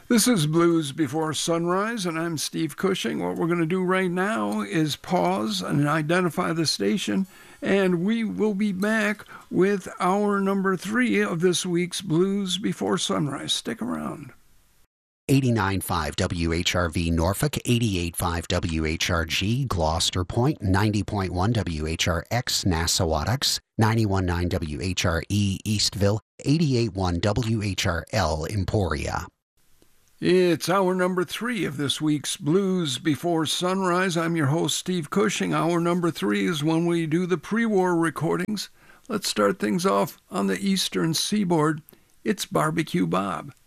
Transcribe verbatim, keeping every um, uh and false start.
This is Blues Before Sunrise, and I'm Steve Cushing. What we're going to do right now is pause and identify the station, and we will be back with hour number three of this week's Blues Before Sunrise. Stick around. eighty-nine point five W H R V Norfolk, eighty-eight point five W H R G Gloucester Point, ninety point one W H R X Nassawadox, ninety-one point nine W H R E Eastville, eighty-eight point one W H R L Emporia. It's hour number three of this week's Blues Before Sunrise. I'm your host, Steve Cushing. Hour number three is when we do the pre-war recordings. Let's start things off on the eastern seaboard. It's Barbecue Bob.